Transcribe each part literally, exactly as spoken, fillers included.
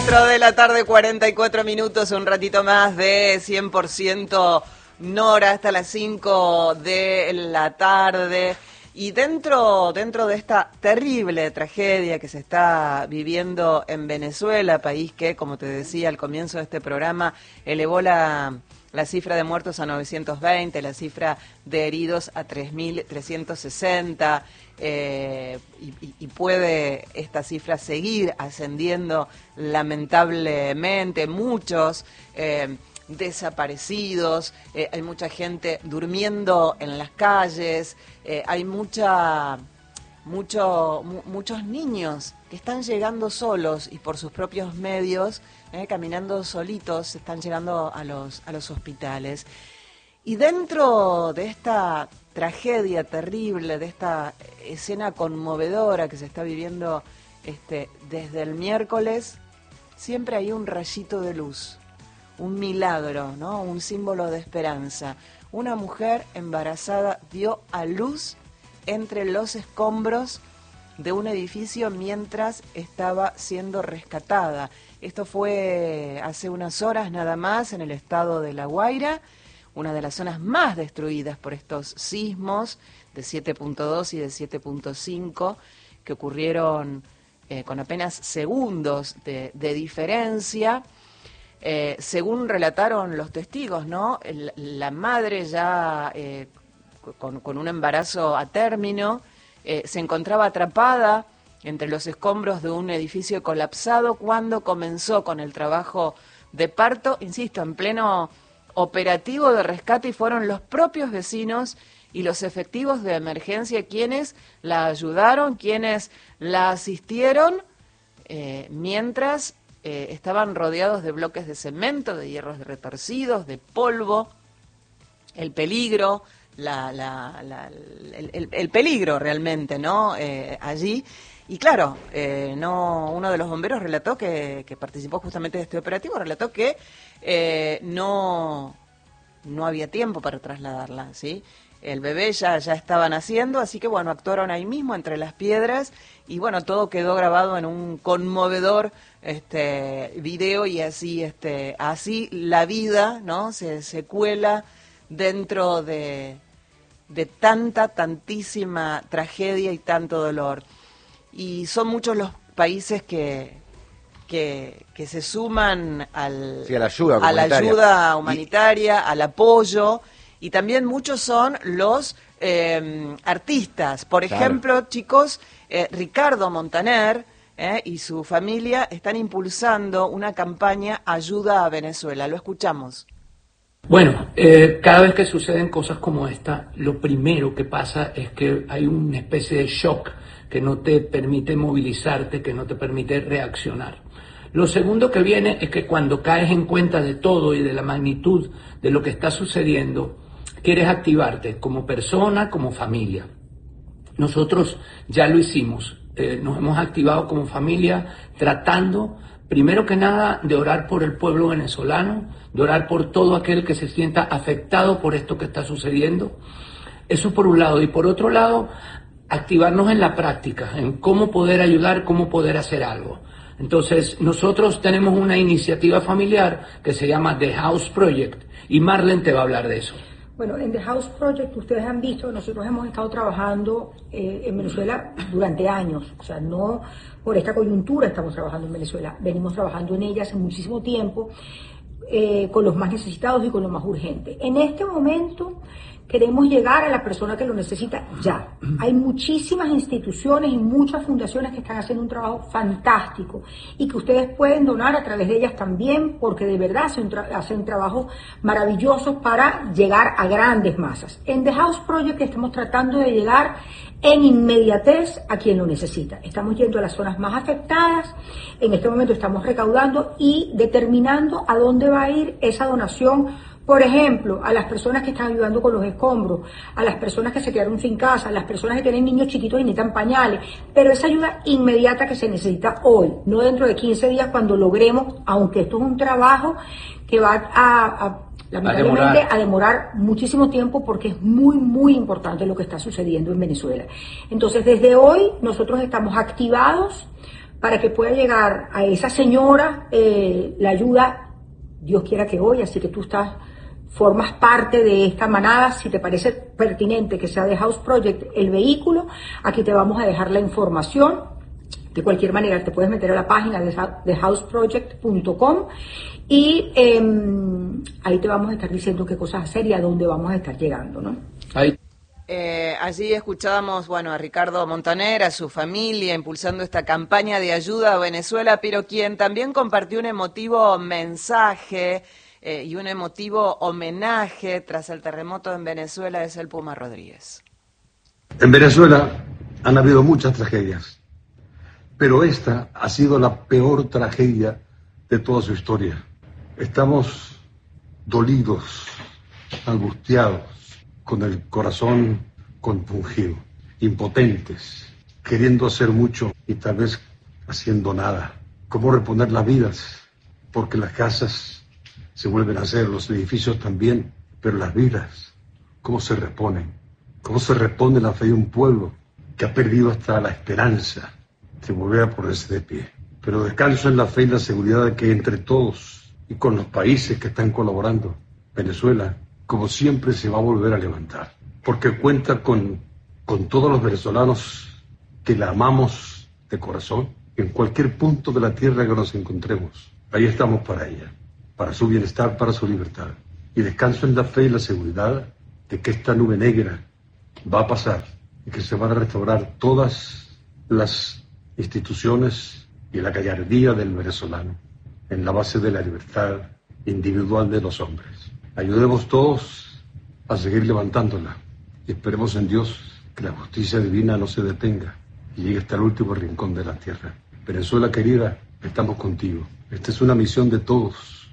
cuatro de la tarde, cuarenta y cuatro minutos, un ratito más de cien por ciento Nora hasta las cinco de la tarde. Y dentro, dentro de esta terrible tragedia que se está viviendo en Venezuela, país que, como te decía al comienzo de este programa, elevó la, la cifra de muertos a novecientos veinte, la cifra de heridos a tres mil trescientos sesenta, eh, y, y puede esta cifra seguir ascendiendo lamentablemente. Muchos eh, desaparecidos, eh, hay mucha gente durmiendo en las calles, eh, hay mucha, mucho, mu muchos niños que están llegando solos y por sus propios medios, eh, caminando solitos, están llegando a los, a los hospitales. Y dentro de esta tragedia terrible, de esta escena conmovedora que se está viviendo este, desde el miércoles, siempre hay un rayito de luz. Un milagro, ¿no? Un símbolo de esperanza. Una mujer embarazada dio a luz entre los escombros de un edificio mientras estaba siendo rescatada. Esto fue hace unas horas nada más en el estado de La Guaira, una de las zonas más destruidas por estos sismos de siete punto dos y de siete punto cinco que ocurrieron eh, con apenas segundos de, de diferencia. Eh, según relataron los testigos, ¿no? El, la madre ya eh, con, con un embarazo a término eh, se encontraba atrapada entre los escombros de un edificio colapsado cuando comenzó con el trabajo de parto, insisto, en pleno operativo de rescate, y fueron los propios vecinos y los efectivos de emergencia quienes la ayudaron, quienes la asistieron, eh, mientras Eh, estaban rodeados de bloques de cemento, de hierros retorcidos, de polvo, el peligro, la, la, la, el, el, el peligro realmente, ¿no? Eh, allí. Y claro, eh, no, uno de los bomberos relató que, que participó justamente de este operativo, relató que eh, no, no había tiempo para trasladarla, ¿sí? El bebé ya, ya estaba naciendo, así que bueno, actuaron ahí mismo entre las piedras y bueno, todo quedó grabado en un conmovedor este video, y así este así la vida, ¿no? Se, se cuela dentro de, de tanta, tantísima tragedia y tanto dolor. Y son muchos los países que que, que se suman al, sí, a la ayuda a la humanitaria, ayuda humanitaria y al apoyo. Y también muchos son los eh, artistas. Por claro. ejemplo, chicos, eh, Ricardo Montaner eh, y su familia están impulsando una campaña Ayuda a Venezuela. Lo escuchamos. Bueno, eh, cada vez que suceden cosas como esta, lo primero que pasa es que hay una especie de shock que no te permite movilizarte, que no te permite reaccionar. Lo segundo que viene es que cuando caes en cuenta de todo y de la magnitud de lo que está sucediendo, quieres activarte como persona, como familia. Nosotros ya lo hicimos, eh, nos hemos activado como familia tratando, primero que nada, de orar por el pueblo venezolano, de orar por todo aquel que se sienta afectado por esto que está sucediendo. Eso por un lado. Y por otro lado, activarnos en la práctica, en cómo poder ayudar, cómo poder hacer algo. Entonces, nosotros tenemos una iniciativa familiar que se llama The House Project, y Marlene te va a hablar de eso. Bueno, en The House Project, ustedes han visto, nosotros hemos estado trabajando eh, en Venezuela durante años, o sea, no por esta coyuntura estamos trabajando en Venezuela, venimos trabajando en ella hace muchísimo tiempo, eh, con los más necesitados y con los más urgentes. En este momento queremos llegar a la persona que lo necesita ya. Hay muchísimas instituciones y muchas fundaciones que están haciendo un trabajo fantástico y que ustedes pueden donar a través de ellas también, porque de verdad hacen un, tra hacen trabajos maravillosos para llegar a grandes masas. En The House Project estamos tratando de llegar en inmediatez a quien lo necesita. Estamos yendo a las zonas más afectadas, en este momento estamos recaudando y determinando a dónde va a ir esa donación. Por ejemplo, a las personas que están ayudando con los escombros, a las personas que se quedaron sin casa, a las personas que tienen niños chiquitos y necesitan pañales, pero esa ayuda inmediata que se necesita hoy, no dentro de quince días cuando logremos, aunque esto es un trabajo que va a, a lamentablemente a demorar. a demorar muchísimo tiempo, porque es muy, muy importante lo que está sucediendo en Venezuela. Entonces, desde hoy nosotros estamos activados para que pueda llegar a esa señora eh, la ayuda, Dios quiera que hoy, así que tú estás, formas parte de esta manada. Si te parece pertinente que sea de House Project el vehículo, aquí te vamos a dejar la información. De cualquier manera, te puedes meter a la página de house project punto com y eh, ahí te vamos a estar diciendo qué cosas hacer y a dónde vamos a estar llegando, ¿no? Ahí. Eh, allí escuchábamos, bueno, a Ricardo Montaner, a su familia, impulsando esta campaña de ayuda a Venezuela, pero quien también compartió un emotivo mensaje eh, y un emotivo homenaje tras el terremoto en Venezuela es el Puma Rodríguez. En Venezuela han habido muchas tragedias, pero esta ha sido la peor tragedia de toda su historia. Estamos dolidos, angustiados, con el corazón compungido, impotentes, queriendo hacer mucho y tal vez haciendo nada. ¿Cómo reponer las vidas? Porque las casas se vuelven a hacer, los edificios también, pero las vidas, ¿cómo se reponen? ¿Cómo se repone la fe de un pueblo que ha perdido hasta la esperanza de volver a ponerse de pie? Pero descanso en la fe y la seguridad de que entre todos y con los países que están colaborando, Venezuela, como siempre, se va a volver a levantar, porque cuenta con, con todos los venezolanos que la amamos de corazón, en cualquier punto de la tierra que nos encontremos. Ahí estamos para ella, para su bienestar, para su libertad. Y descanso en la fe y la seguridad de que esta nube negra va a pasar y que se van a restaurar todas las instituciones y la gallardía del venezolano en la base de la libertad individual de los hombres. Ayudemos todos a seguir levantándola y esperemos en Dios que la justicia divina no se detenga y llegue hasta el último rincón de la tierra. Venezuela querida, estamos contigo. Esta es una misión de todos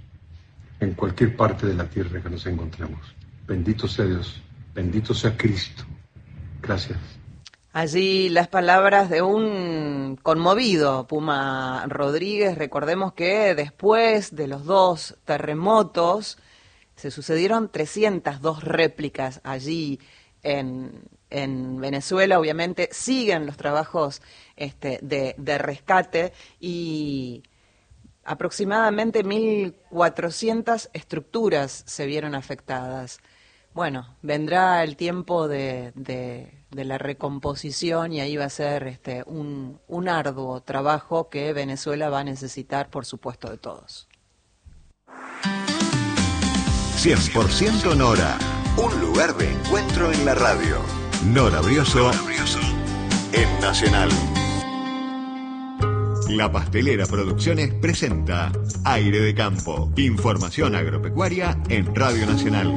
en cualquier parte de la tierra que nos encontremos. Bendito sea Dios, bendito sea Cristo. Gracias. Allí las palabras de un conmovido Puma Rodríguez. Recordemos que después de los dos terremotos se sucedieron trescientas dos réplicas allí en, en Venezuela. Obviamente siguen los trabajos este, de, de rescate y aproximadamente mil cuatrocientas estructuras se vieron afectadas. Bueno, vendrá el tiempo de, de, de la recomposición y ahí va a ser este, un, un arduo trabajo que Venezuela va a necesitar, por supuesto, de todos. cien por ciento Nora, un lugar de encuentro en la radio. Nora Brioso, en Nacional. La Pastelera Producciones presenta Aire de Campo, información agropecuaria en Radio Nacional.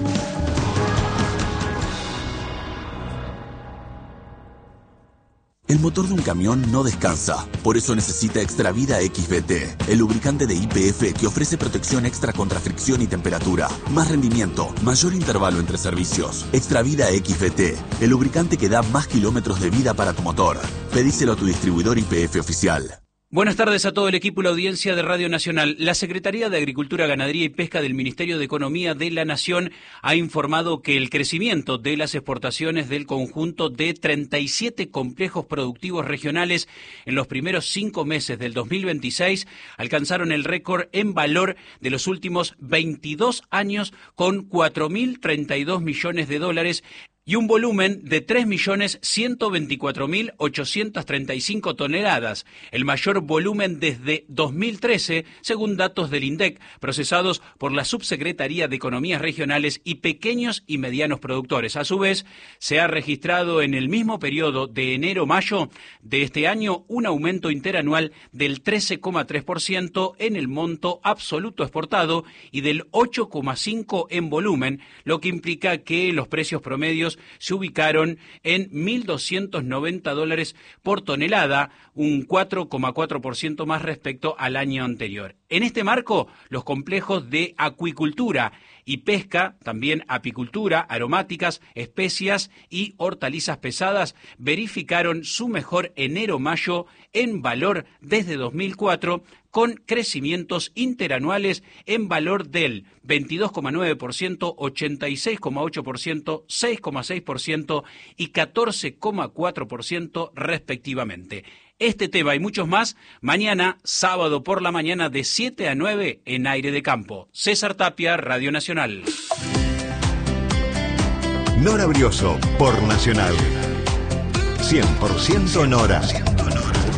El motor de un camión no descansa, por eso necesita Extravida X V T, el lubricante de Y P F que ofrece protección extra contra fricción y temperatura, más rendimiento, mayor intervalo entre servicios. Extravida X V T, el lubricante que da más kilómetros de vida para tu motor. Pedíselo a tu distribuidor Y P F oficial. Buenas tardes a todo el equipo y la audiencia de Radio Nacional. La Secretaría de Agricultura, Ganadería y Pesca del Ministerio de Economía de la Nación ha informado que el crecimiento de las exportaciones del conjunto de treinta y siete complejos productivos regionales en los primeros cinco meses del dos mil veintiséis alcanzaron el récord en valor de los últimos veintidós años con cuatro mil treinta y dos millones de dólares y un volumen de tres millones ciento veinticuatro mil ochocientas treinta y cinco toneladas, el mayor volumen desde dos mil trece, según datos del INDEC, procesados por la Subsecretaría de Economías Regionales y Pequeños y Medianos Productores. A su vez, se ha registrado en el mismo periodo de enero-mayo de este año un aumento interanual del trece coma tres por ciento en el monto absoluto exportado y del ocho coma cinco por ciento en volumen, lo que implica que los precios promedios se ubicaron en mil doscientos noventa dólares por tonelada, un cuatro coma cuatro por ciento más respecto al año anterior. En este marco, los complejos de acuicultura y pesca, también apicultura, aromáticas, especias y hortalizas pesadas, verificaron su mejor enero-mayo en valor desde dos mil cuatro, con crecimientos interanuales en valor del veintidós coma nueve por ciento, ochenta y seis coma ocho por ciento, seis coma seis por ciento y catorce coma cuatro por ciento respectivamente. Este tema y muchos más, mañana, sábado por la mañana de siete a nueve en Aire de Campo. César Tapia, Radio Nacional. Nora Brioso por Nacional. cien por ciento Nora.